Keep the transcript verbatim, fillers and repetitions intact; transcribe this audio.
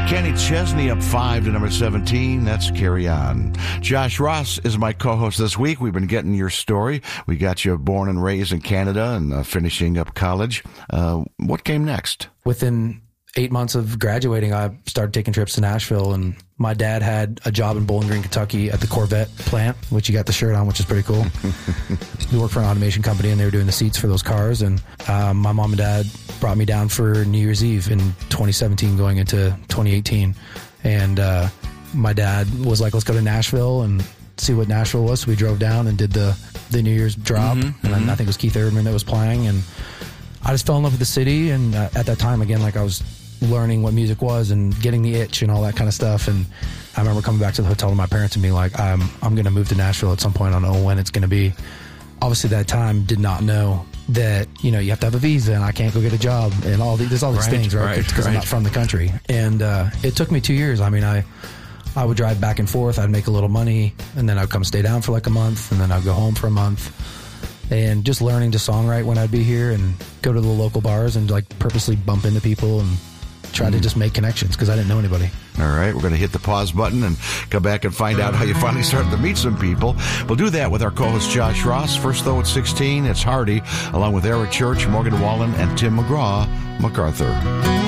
Kenny Chesney up five to number seventeen. That's Carry On. Josh Ross is my co-host this week. We've been getting your story. We got you born and raised in Canada and uh, finishing up college. Uh, what came next? Within eight months of graduating, I started taking trips to Nashville, and my dad had a job in Bowling Green, Kentucky at the Corvette plant, which you got the shirt on, which is pretty cool. We worked for an automation company, and they were doing the seats for those cars. And um, my mom and dad brought me down for New Year's Eve in twenty seventeen going into twenty eighteen. And uh, my dad was like, let's go to Nashville and see what Nashville was. So we drove down and did the, the New Year's drop. Mm-hmm, and mm-hmm. I think it was Keith Urban that was playing. And I just fell in love with the city. And uh, at that time, again, like I was learning what music was and getting the itch and all that kind of stuff. And I remember coming back to the hotel to my parents and being like, I'm, I'm going to move to Nashville at some point. I don't know when it's going to be. Obviously, that time did not know that, you know, you have to have a visa and I can't go get a job and all these, there's all these right, things, right? Because right, right. I'm not from the country. And uh, it took me two years. I mean, I, I would drive back and forth. I'd make a little money and then I'd come stay down for like a month and then I'd go home for a month. And just learning to songwrite when I'd be here and go to the local bars and like purposely bump into people and try mm. to just make connections because I didn't know anybody. All right, we're going to hit the pause button and come back and find out how you finally started to meet some people. We'll do that with our co-host Josh Ross. First, though, at sixteen, it's Hardy, along with Eric Church, Morgan Wallen, and Tim McGraw, MacArthur.